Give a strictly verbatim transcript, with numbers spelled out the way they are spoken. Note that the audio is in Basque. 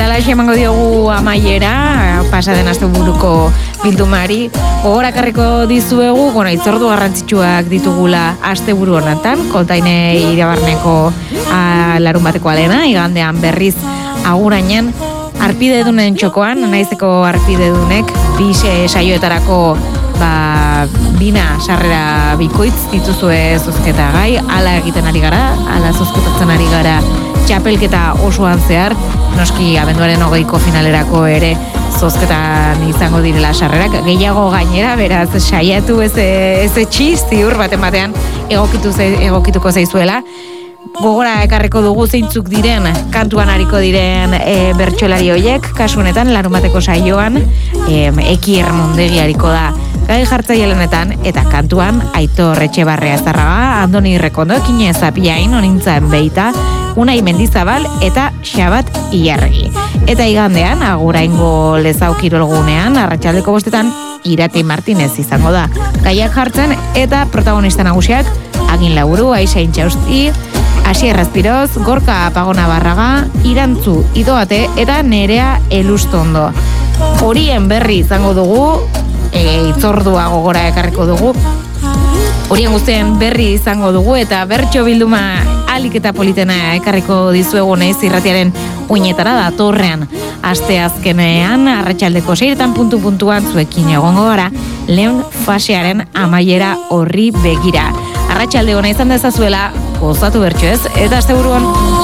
Eta laxe emango diogu amaiera, pasaden asteburuko bildumari. Gogorakarriko dizuegu, bueno, itzordu garrantzitsuak ditugula asteburu honetan, kontaine irabarneko a, larun bateko alena, igandean berriz agurainen, arpidedunen txokoan, naizeko arpidedunek, bise saioetarako ba, bina sarrera bikoitz dituzue zozketa gai, ala egiten ari gara, ala zozketatzen ari gara txapelketa osoan zehar, noski abenduaren hogeiko finalerako ere zozketan izango direla sarrerak, gehiago gainera, beraz, saiatu ez etxi, ziur baten batean egokitu ze, egokituko zaizuela. Gogora ekarriko dugu zeintzuk diren, kantuan ariko diren e, bertsolari hoiek, kasu honetan, larun bateko saioan, e, Eki Ermundegi ariko da gai jartzailenetan, eta kantuan Aitor Etxebarria Zarraga, Andoni Rekondo, Kine Zapiain, Onintzan Beita, Unai Mendizabal eta Xabat Ilarregi. Eta igandean, aguraingo Lezau kirolgunean, arratsaldeko bostetan, Irati Martinez izango da gaiak jartzen, eta protagonista nagusiak Agin Laburu, Aixa Intxausti, Asier Azpiroz, Gorka Apagona Barraga, Irantzu Idoate eta Nerea Elustondo. Horien berri izango dugu, e, itzordua gogora ekarriko dugu, horien guztien berri izango dugu, eta bertso bilduma alik eta politena ekarriko dizuegu naiz irratiaren uinetara datorrean. Aste azkenean, arratsaldeko seiretan puntu-puntuan zuekin egongo gara, lehen fasearen amaiera horri begira. Arratsalde ona izan dezazuela, gozatu bertso ez, eta asteburuan